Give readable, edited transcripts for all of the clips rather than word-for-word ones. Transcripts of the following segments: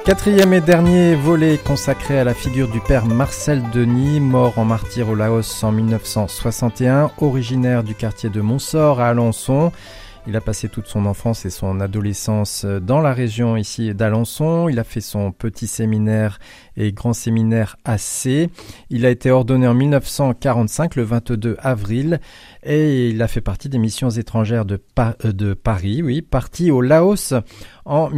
Quatrième et dernier volet consacré à la figure du père Marcel Denis, mort en martyr au Laos en 1961, originaire du quartier de Montsort à Alençon. Il a passé toute son enfance et son adolescence dans la région ici d'Alençon. Il a fait son petit séminaire et grand séminaire à C. Il a été ordonné en 1945, le 22 avril, et il a fait partie des missions étrangères de Paris, parti au Laos en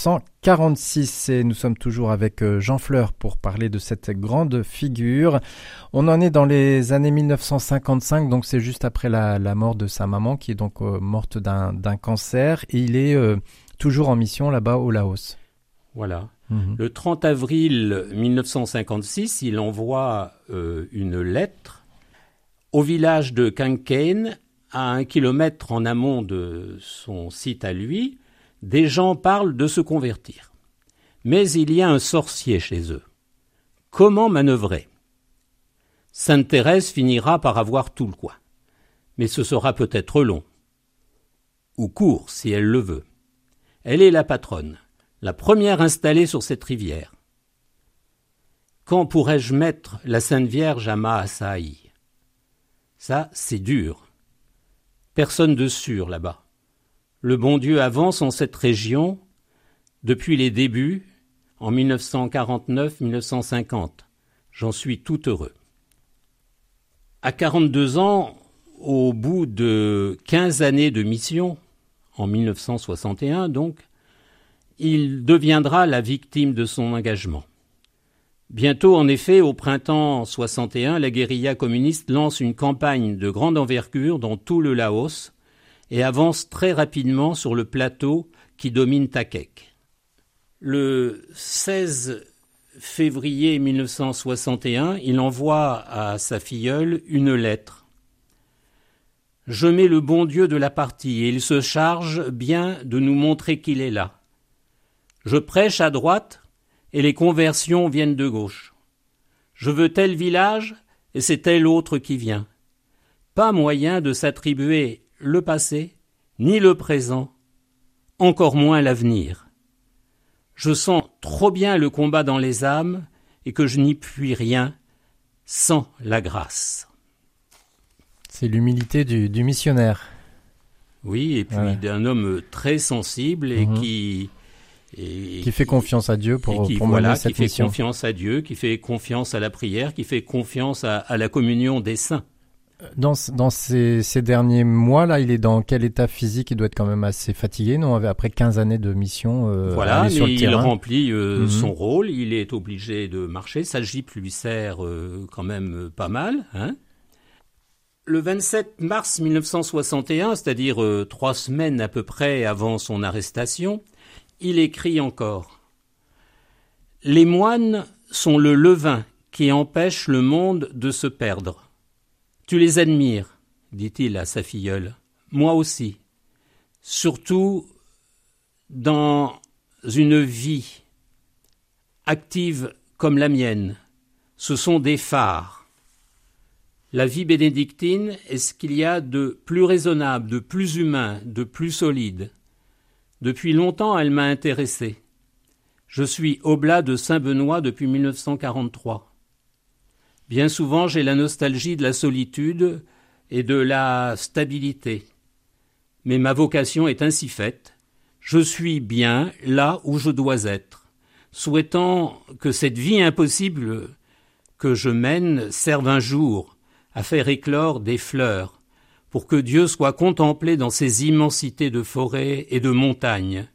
1946. Et nous sommes toujours avec Jean Fleur pour parler de cette grande figure. On en est dans les années 1955, donc c'est juste après la mort de sa maman qui est donc morte d'un cancer. Et il est toujours en mission là-bas au Laos. Voilà. Le 30 avril 1956, il envoie une lettre au village de Kanken, à 1 kilomètre en amont de son site à lui. Des gens parlent de se convertir. Mais il y a un sorcier chez eux. Comment manœuvrer ? Sainte Thérèse finira par avoir tout le coin. Mais ce sera peut-être long. Ou court, si elle le veut. Elle est la patronne, la première installée sur cette rivière. Quand pourrais-je mettre la Sainte Vierge à Mahasai ? Ça, c'est dur. Personne de sûr là-bas. Le bon Dieu avance en cette région depuis les débuts, en 1949-1950. J'en suis tout heureux. À 42 ans, au bout de 15 années de mission, en 1961 donc, il deviendra la victime de son engagement. Bientôt, en effet, au printemps 61, la guérilla communiste lance une campagne de grande envergure dans tout le Laos et avance très rapidement sur le plateau qui domine Takek. Le 16 février 1961, il envoie à sa filleule une lettre. « Je mets le bon Dieu de la partie et il se charge bien de nous montrer qu'il est là. Je prêche à droite et les conversions viennent de gauche. Je veux tel village et c'est tel autre qui vient. Pas moyen de s'attribuer le passé, ni le présent, encore moins l'avenir. Je sens trop bien le combat dans les âmes et que je n'y puis rien sans la grâce. » C'est l'humilité du missionnaire. Oui, et puis d'un homme très sensible et qui fait confiance à Dieu pour mener cette mission. Qui fait confiance à Dieu, qui fait confiance à la prière, qui fait confiance à la communion des saints. Dans ces derniers mois-là, il est dans quel état physique ? Il doit être quand même assez fatigué, non ? Après 15 années de mission Voilà, sur le mais il terrain. remplit son rôle, il est obligé de marcher, sa Jeep lui sert quand même pas mal. Hein. Le 27 mars 1961, c'est-à-dire 3 semaines à peu près avant son arrestation, il écrit encore « Les moines sont le levain qui empêche le monde de se perdre. Tu les admires, dit-il à sa filleule, moi aussi, surtout dans une vie active comme la mienne. Ce sont des phares. La vie bénédictine est ce qu'il y a de plus raisonnable, de plus humain, de plus solide. Depuis longtemps, elle m'a intéressé. Je suis oblat de Saint-Benoît depuis 1943. Bien souvent, j'ai la nostalgie de la solitude et de la stabilité. Mais ma vocation est ainsi faite. Je suis bien là où je dois être, souhaitant que cette vie impossible que je mène serve un jour à faire éclore des fleurs, pour que Dieu soit contemplé dans ses immensités de forêts et de montagnes,